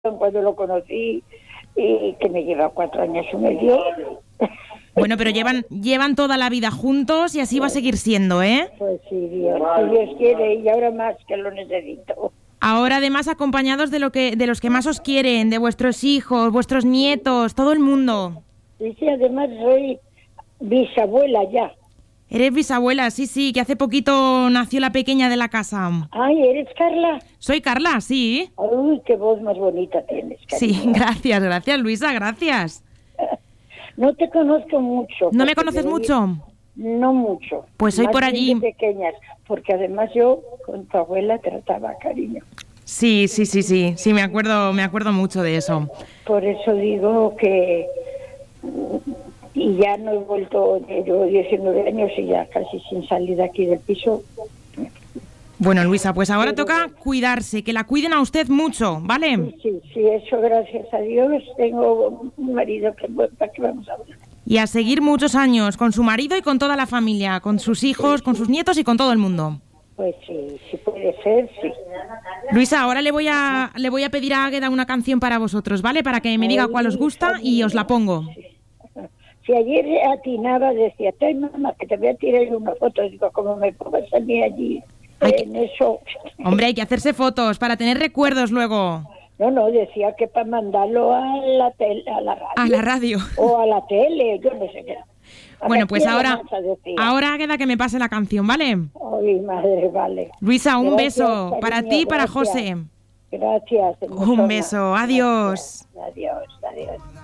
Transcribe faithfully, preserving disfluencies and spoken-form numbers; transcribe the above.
cuando lo conocí y que me lleva cuatro años y medio. Bueno, pero llevan llevan toda la vida juntos y así va a seguir siendo, ¿eh? Pues sí, Dios, si Dios quiere, y ahora más que lo necesito. Ahora además acompañados de lo que de los que más os quieren, de vuestros hijos, vuestros nietos, todo el mundo. Y sí, además soy bisabuela ya. Eres bisabuela, sí, sí, que hace poquito nació la pequeña de la casa. Ay, ¿eres Carla? Soy Carla, sí. Uy, qué voz más bonita tienes, cariño. Sí, gracias, gracias, Luisa, gracias. No te conozco mucho. ¿No me conoces voy... mucho? No mucho. Pues soy más por allí. De pequeñas, porque además yo con tu abuela trataba cariño. Sí, sí, sí, sí, sí, me acuerdo, me acuerdo mucho de eso. Por eso digo que... Y ya no he vuelto, llevo diecinueve años y ya casi sin salir de aquí del piso. Bueno, Luisa, pues ahora toca cuidarse, que la cuiden a usted mucho, ¿vale? Sí, sí, sí, eso gracias a Dios. Tengo un marido que, ¿para qué vamos a hablar? Y a seguir muchos años con su marido y con toda la familia, con sus hijos, con sus nietos y con todo el mundo. Pues sí, sí puede ser, sí. Luisa, ahora le voy a le voy a pedir a Águeda una canción para vosotros, ¿vale? Para que me diga cuál os gusta y os la pongo. Si ayer atinaba, decía, ten mamá, que te voy a tirar una foto. Digo, como me pongas a mí allí, Ay, en eso... Hombre, hay que hacerse fotos para tener recuerdos luego. No, no, decía que para mandarlo a la tele, a la radio. A la radio. O a la tele, yo no sé qué. A Bueno, pues ahora, decía. ahora queda que me pase la canción, ¿vale? Ay, madre, vale. Luisa, un Gracias, beso cariño, para ti y para gracias. José. Gracias. Un beso, adiós. Gracias. Adiós, adiós.